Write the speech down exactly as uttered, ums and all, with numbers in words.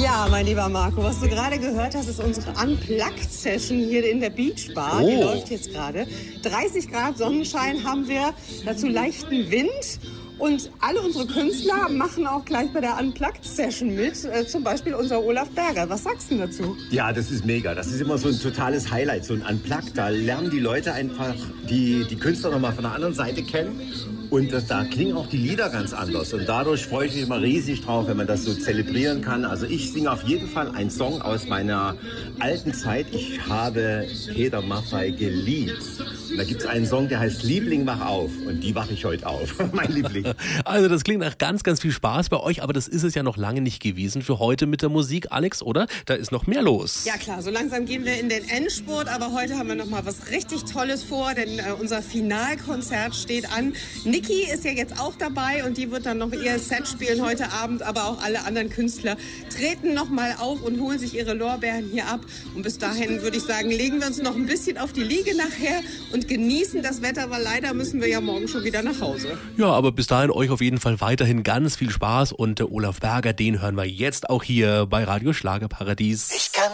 Ja, mein lieber Marco, was du gerade gehört hast, ist unsere Unplugged-Session hier in der Beach Bar. Oh. Die läuft jetzt gerade. dreißig Grad Sonnenschein haben wir, dazu leichten Wind. Und alle unsere Künstler machen auch gleich bei der Unplugged-Session mit. Äh, zum Beispiel unser Olaf Berger. Was sagst du dazu? Ja, das ist mega. Das ist immer so ein totales Highlight, so ein Unplugged. Da lernen die Leute einfach die, die Künstler nochmal von der anderen Seite kennen. Und das, da klingen auch die Lieder ganz anders. Und dadurch freue ich mich immer riesig drauf, wenn man das so zelebrieren kann. Also ich singe auf jeden Fall einen Song aus meiner alten Zeit. Ich habe Peter Maffay geliebt. Und da gibt es einen Song, der heißt Liebling, wach auf. Und die wache ich heute auf. Mein Liebling. Also das klingt nach ganz, ganz viel Spaß bei euch, aber das ist es ja noch lange nicht gewesen für heute mit der Musik, Alex, oder? Da ist noch mehr los. Ja klar, so langsam gehen wir in den Endspurt, aber heute haben wir noch mal was richtig Tolles vor, denn äh, unser Finalkonzert steht an. Niki ist ja jetzt auch dabei und die wird dann noch ihr Set spielen heute Abend, aber auch alle anderen Künstler treten noch mal auf und holen sich ihre Lorbeeren hier ab. Und bis dahin würde ich sagen, legen wir uns noch ein bisschen auf die Liege nachher und genießen das Wetter, weil leider müssen wir ja morgen schon wieder nach Hause. Ja, aber bis dahin euch auf jeden Fall weiterhin ganz viel Spaß und der Olaf Berger, den hören wir jetzt auch hier bei Radio Schlagerparadies. Ich kann